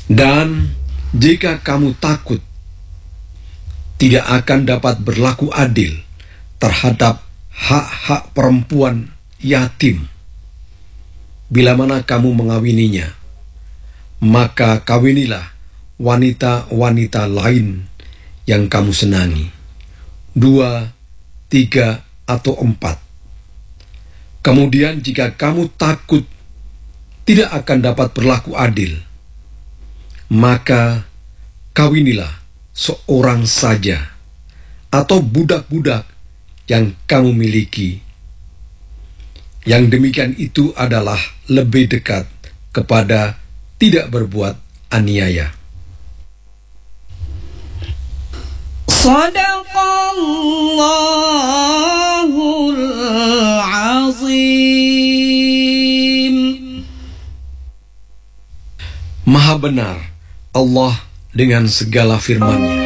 Dan jika kamu takut tidak akan dapat berlaku adil terhadap hak-hak perempuan yatim, bila mana kamu mengawininya, maka kawinilah wanita-wanita lain yang kamu senangi, 2, 3, atau 4. Kemudian jika kamu takut tidak akan dapat berlaku adil, maka kawinilah seorang saja atau budak-budak yang kamu miliki. Yang demikian itu adalah lebih dekat kepada tidak berbuat aniaya. Sadaqallahul azim. Maha benar Allah dengan segala firman-Nya.